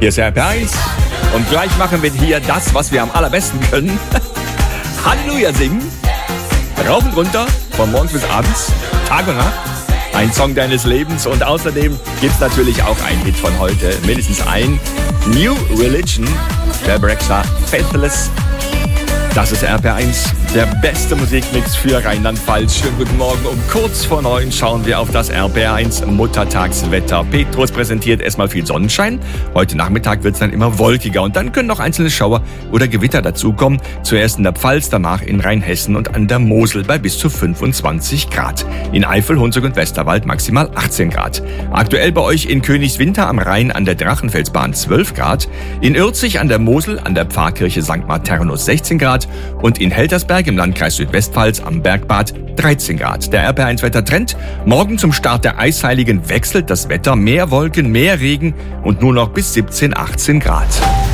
Hier ist RP1 und gleich machen wir hier das, was wir am allerbesten können. Halleluja singen, rauf und runter, von morgens bis abends, Tag und Nacht. Ein Song deines Lebens und außerdem gibt's natürlich auch einen Hit von heute, mindestens ein. New Religion, der Brexler Faithless. Das ist RP1, der beste Musikmix für Rheinland-Pfalz. Schönen guten Morgen. Um kurz vor 9 schauen wir auf das RP1 Muttertagswetter. Petrus präsentiert erstmal viel Sonnenschein. Heute Nachmittag wird es dann immer wolkiger und dann können noch einzelne Schauer oder Gewitter dazukommen. Zuerst in der Pfalz, danach in Rheinhessen und an der Mosel bei bis zu 25 Grad. In Eifel, Hunsrück und Westerwald maximal 18 Grad. Aktuell bei euch in Königswinter am Rhein an der Drachenfelsbahn 12 Grad. In Ürzig an der Mosel an der Pfarrkirche St. Maternus 16 Grad. Und in Heltersberg im Landkreis Südwestpfalz am Bergbad 13 Grad. Der RP1-Wettertrend. Morgen zum Start der Eisheiligen wechselt das Wetter. Mehr Wolken, mehr Regen und nur noch bis 17, 18 Grad.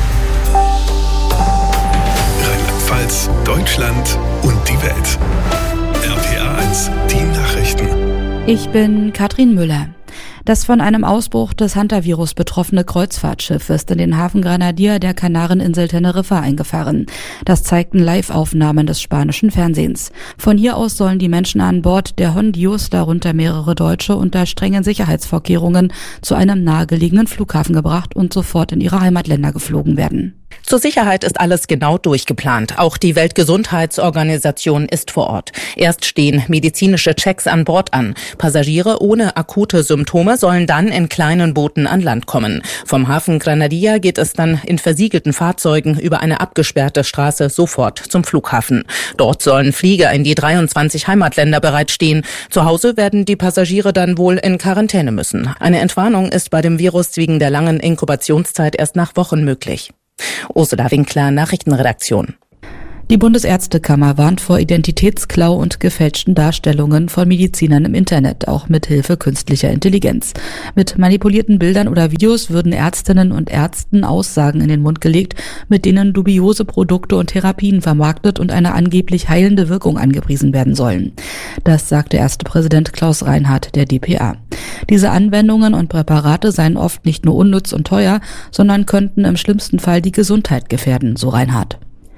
Rheinland-Pfalz, Deutschland und die Welt. RPA1, die Nachrichten. Ich bin Katrin Müller. Das von einem Ausbruch des Hantavirus betroffene Kreuzfahrtschiff ist in den Hafen Granadilla der Kanareninsel Teneriffa eingefahren. Das zeigten Live-Aufnahmen des spanischen Fernsehens. Von hier aus sollen die Menschen an Bord der Hondius, darunter mehrere Deutsche, unter strengen Sicherheitsvorkehrungen zu einem nahegelegenen Flughafen gebracht und sofort in ihre Heimatländer geflogen werden. Zur Sicherheit ist alles genau durchgeplant. Auch die Weltgesundheitsorganisation ist vor Ort. Erst stehen medizinische Checks an Bord an. Passagiere ohne akute Symptome sollen dann in kleinen Booten an Land kommen. Vom Hafen Granadilla geht es dann in versiegelten Fahrzeugen über eine abgesperrte Straße sofort zum Flughafen. Dort sollen Flieger in die 23 Heimatländer bereitstehen. Zu Hause werden die Passagiere dann wohl in Quarantäne müssen. Eine Entwarnung ist bei dem Virus wegen der langen Inkubationszeit erst nach Wochen möglich. Ursula Winkler, Nachrichtenredaktion. Die Bundesärztekammer warnt vor Identitätsklau und gefälschten Darstellungen von Medizinern im Internet, auch mit Hilfe künstlicher Intelligenz. Mit manipulierten Bildern oder Videos würden Ärztinnen und Ärzten Aussagen in den Mund gelegt, mit denen dubiose Produkte und Therapien vermarktet und eine angeblich heilende Wirkung angepriesen werden sollen. Das sagte erste Präsident Klaus Reinhardt der dpa. Diese Anwendungen und Präparate seien oft nicht nur unnütz und teuer, sondern könnten im schlimmsten Fall die Gesundheit gefährden, so Reinhardt.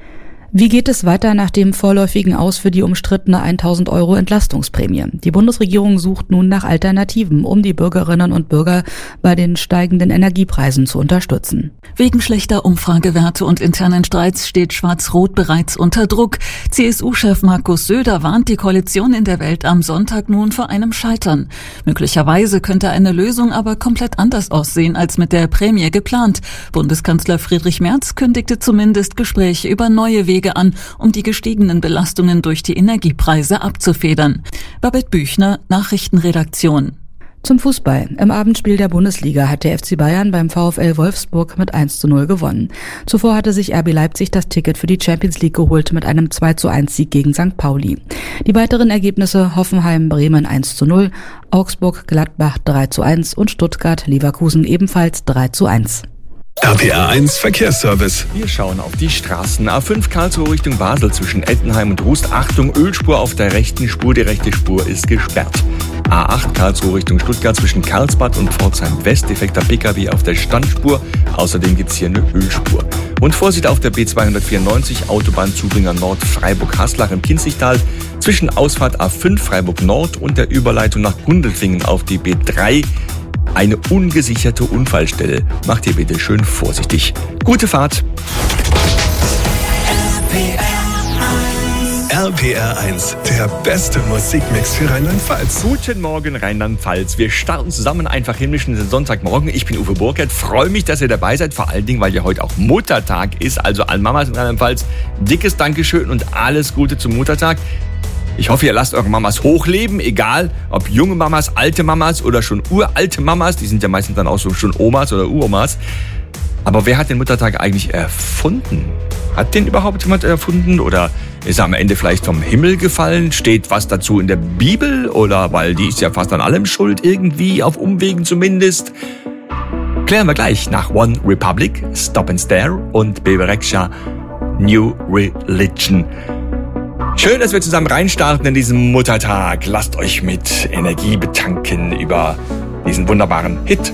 Wie geht es weiter nach dem vorläufigen Aus für die umstrittene 1.000 € Entlastungsprämie? Die Bundesregierung sucht nun nach Alternativen, um die Bürgerinnen und Bürger bei den steigenden Energiepreisen zu unterstützen. Wegen schlechter Umfragewerte und internen Streits steht Schwarz-Rot bereits unter Druck. CSU-Chef Markus Söder warnt die Koalition in der Welt am Sonntag nun vor einem Scheitern. Möglicherweise könnte eine Lösung aber komplett anders aussehen als mit der Prämie geplant. Bundeskanzler Friedrich Merz kündigte zumindest Gespräche über neue Wege an, um die gestiegenen Belastungen durch die Energiepreise abzufedern. Babette Büchner, Nachrichtenredaktion. Zum Fußball. Im Abendspiel der Bundesliga hat der FC Bayern beim VfL Wolfsburg mit 1:0 gewonnen. Zuvor hatte sich RB Leipzig das Ticket für die Champions League geholt mit einem 2:1 Sieg gegen St. Pauli. Die weiteren Ergebnisse: Hoffenheim Bremen 1:0, Augsburg Gladbach 3:1 und Stuttgart Leverkusen ebenfalls 3:1. RPA1 Verkehrsservice. Wir schauen auf die Straßen. A5 Karlsruhe Richtung Basel zwischen Ettenheim und Rust. Achtung, Ölspur auf der rechten Spur. Die rechte Spur ist gesperrt. A8 Karlsruhe Richtung Stuttgart zwischen Karlsbad und Pforzheim West. Defekter Pkw auf der Standspur. Außerdem gibt's hier eine Ölspur. Und Vorsicht auf der B294 Autobahn Zubringer Nord Freiburg-Haslach im Kinzigtal. Zwischen Ausfahrt A5 Freiburg Nord und der Überleitung nach Gundelfingen auf die B3. Eine ungesicherte Unfallstelle. Macht ihr bitte schön vorsichtig. Gute Fahrt. RPR1, der beste Musikmix für Rheinland-Pfalz. Guten Morgen Rheinland-Pfalz. Wir starten zusammen einfach himmlisch in den Sonntagmorgen. Ich bin Uwe Burkert. Freue mich, dass ihr dabei seid. Vor allen Dingen, weil ja heute auch Muttertag ist. Also allen Mamas in Rheinland-Pfalz dickes Dankeschön und alles Gute zum Muttertag. Ich hoffe, ihr lasst eure Mamas hochleben, egal ob junge Mamas, alte Mamas oder schon uralte Mamas. Die sind ja meistens dann auch so schon Omas oder Uromas. Aber wer hat den Muttertag eigentlich erfunden? Hat den überhaupt jemand erfunden? Oder ist er am Ende vielleicht vom Himmel gefallen? Steht was dazu in der Bibel? Oder weil die ist ja fast an allem schuld irgendwie, auf Umwegen zumindest. Klären wir gleich nach One Republic, Stop and Stare und Bebe Rexha, New Religion. Schön, dass wir zusammen reinstarten in diesen Muttertag. Lasst euch mit Energie betanken über diesen wunderbaren Hit.